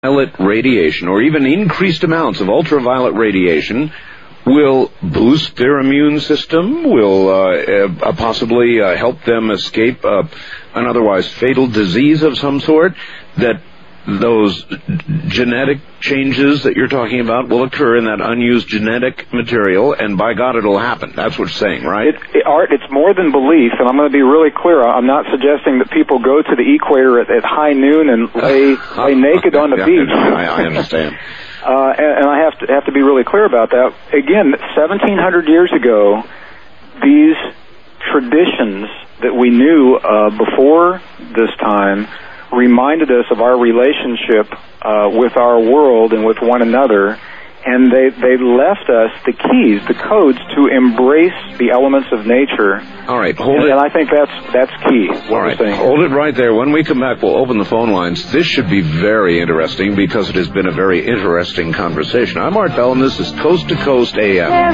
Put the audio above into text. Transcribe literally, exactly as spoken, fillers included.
Ultraviolet radiation, or even increased amounts of ultraviolet radiation, will boost their immune system, will uh, uh, possibly uh, help them escape uh, an otherwise fatal disease of some sort, that those genetic changes that you're talking about will occur in that unused genetic material, and by God, it'll happen. That's what you're saying, right? It, it, Art, it's more than belief, and I'm going to be really clear. I'm not suggesting that people go to the equator at, at high noon and lay, lay naked on the yeah, beach. I, I understand. Uh, and, and I have to have to be really clear about that. Again, seventeen hundred years ago, these traditions that we knew uh, before this time reminded us of our relationship uh, with our world and with one another, and they they left us the keys, the codes to embrace the elements of nature. All right, hold and, it. And I think that's that's key. What All right, we're saying. Hold it right there. When we come back, we'll open the phone lines. This should be very interesting because it has been a very interesting conversation. I'm Art Bell, and this is Coast to Coast A M.